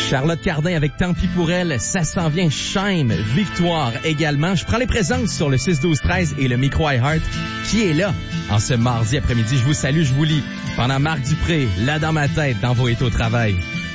Charlotte Cardin avec Tant pis pour elle, ça s'en vient. Shame, Victoire également. Je prends les présences sur le 6-12-13 et le micro iHeart qui est là en ce mardi après-midi. Je vous salue, je vous lis. Pendant Marc Dupré, là dans ma tête, dans vos états au travail.